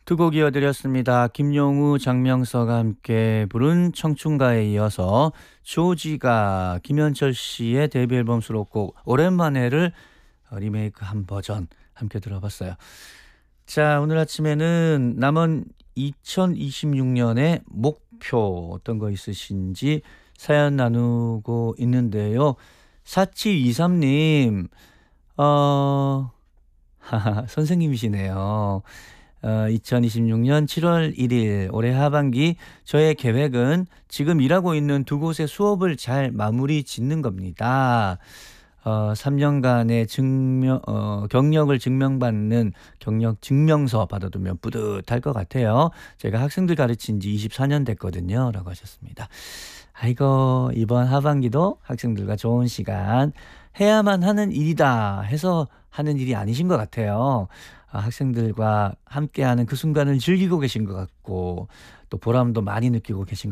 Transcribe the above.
두 곡 이어드렸습니다. 김용우, 장명서가 함께 부른 청춘가에 이어서 조지가 김현철 씨의 데뷔 앨범 수록곡 오랜만에를 리메이크한 버전 함께 들어봤어요. 자, 오늘 아침에는 남은 2026년의 목표 어떤 거 있으신지 사연 나누고 있는데요. 4723님, 선생님이시네요. 2026년 7월 1일 올해 하반기 저의 계획은 지금 일하고 있는 두 곳의 수업을 잘 마무리 짓는 겁니다. 3년간의 경력을 증명받는 경력 증명서 받아두면 뿌듯할 것 같아요. 제가 학생들 가르친 지 24년 됐거든요. 라고 하셨습니다. 아이고, 이번 하반기도 학생들과 좋은 시간 해야만 하는 일이다 해서 하는 일이 아니신 것 같아요. 학생들과 함께하는 그 순간을 즐기고 계신 것 같고 또 보람도 많이 느끼고 계신 것